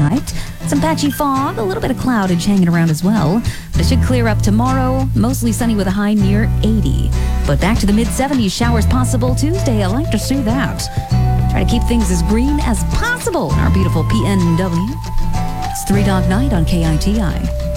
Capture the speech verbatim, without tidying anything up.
tonight. Some patchy fog, a little bit of cloudage hanging around as well. But it should clear up tomorrow, mostly sunny with a high near eighty. But back to the mid seventies, showers possible Tuesday. I like to see that. Try to keep things as green as possible in our beautiful P N W. It's Three Dog Night on K I T I.